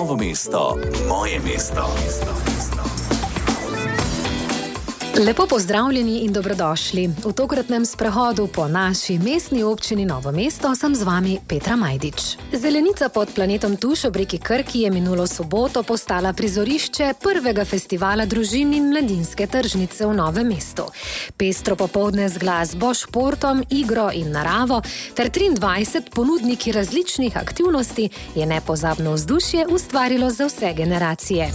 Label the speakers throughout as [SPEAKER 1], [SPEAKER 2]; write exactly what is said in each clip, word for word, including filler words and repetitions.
[SPEAKER 1] Novo mesto, moje mesto.
[SPEAKER 2] Lepo pozdravljeni in dobrodošli. V tokratnem sprehodu po naši mestni občini Novo mesto sem z vami Petra Majdič. Zelenica pod planetom Tuš ob reki Krki je minulo soboto postala prizorišče prvega festivala družin in mladinske tržnice v Novem mestu. Pestro popoldne z glasbo, športom, igro in naravo ter triindvajset ponudniki različnih aktivnosti je nepozabno vzdušje ustvarilo za vse generacije.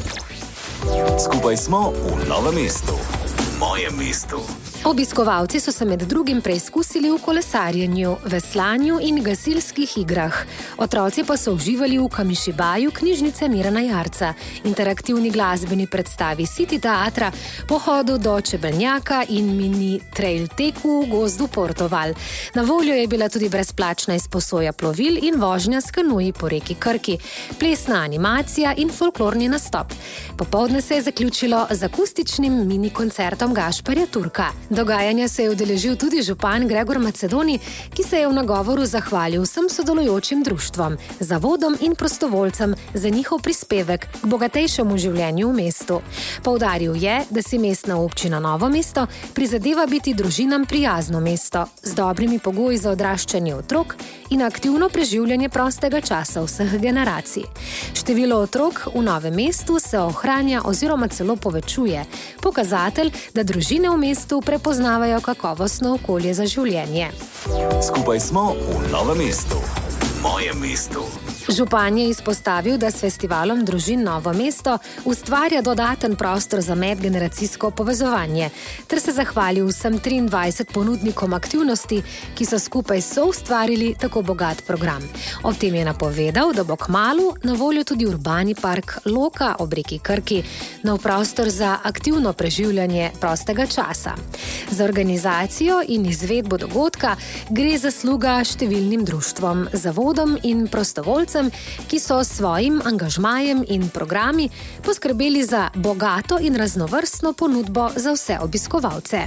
[SPEAKER 1] Skupaj smo v Novem mestu. Moje mesto.
[SPEAKER 2] Obiskovalci so se med drugim preizkusili v kolesarjenju, veslanju in gasilskih igrah. Otroci pa so uživali v Kamišibaju knjižnice Mirana Jarca, interaktivni glasbeni predstavi City teatra, pohodu do Čebelnjaka in mini trail teku v gozdu Portoval. Na voljo je bila tudi brezplačna izposoja plovil in vožnja s kanuji po reki Krki, plesna animacija in folklorni nastop. Popoldne se je zaključilo z akustičnim mini koncertom Gašparja Turka. Dogajanja se je udeležil tudi župan Gregor Macedoni, ki se je v nagovoru zahvalil vsem sodelujočim društvom, zavodom in prostovoljcem za njihov prispevek k bogatejšemu življenju v mestu. Poudaril je, da si mestna občina Novo mesto prizadeva biti družinam prijazno mesto z dobrimi pogoji za odraščanje otrok in aktivno preživljanje prostega časa vseh generacij. Število otrok v Novem mestu se ohranja oziroma celo povečuje, pokazatelj, da družine v mestu prepoznavajo kakovostno okolje za življenje.
[SPEAKER 1] Skupaj smo v Novem mestu. Moje mesto.
[SPEAKER 2] Župan je izpostavil, da s festivalom družin Novo mesto ustvarja dodaten prostor za medgeneracijsko povezovanje, ter se zahvalil vsem triindvajset ponudnikom aktivnosti, ki so skupaj soustvarili tako bogat program. Ob tem je napovedal, da bo kmalu na voljo tudi urbani park Loka ob reki Krki, nov prostor za aktivno preživljanje prostega časa. Za organizacijo in izvedbo dogodka gre zasluga številnim društvom, zavodom in prostovoljcem, ki so s svojim angažmajem in programi poskrbeli za bogato in raznovrstno ponudbo za vse obiskovalce.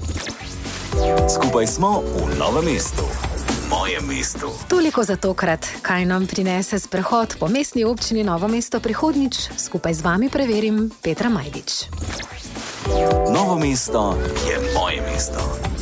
[SPEAKER 1] Skupaj smo v Novem mestu. Moje mesto.
[SPEAKER 2] Toliko za tokrat. Kaj nam prinese sprehod po mestni občini Novo mesto prihodnjič, skupaj z vami preverim Petra Majdič.
[SPEAKER 1] Novo mesto je moje mesto.